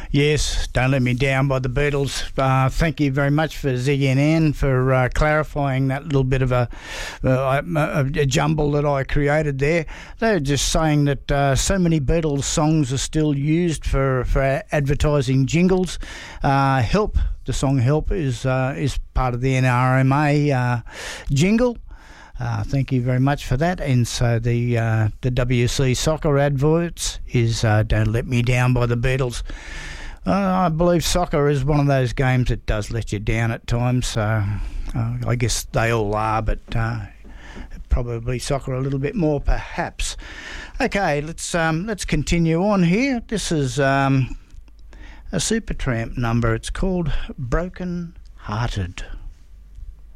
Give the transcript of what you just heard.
Yes, Don't Let Me Down by the Beatles. Thank you very much for Ziggy and Ann for clarifying that little bit of a jumble that I created there. They were just saying that so many Beatles songs are still used for advertising jingles. Help, the song Help, is part of the NRMA jingle. Thank you very much for that. And so the WC Soccer adverts is Don't Let Me Down by the Beatles. I believe soccer is one of those games that does let you down at times. So I guess they all are, but probably soccer a little bit more, perhaps. Okay, let's continue on here. This is a Supertramp number. It's called Broken Hearted.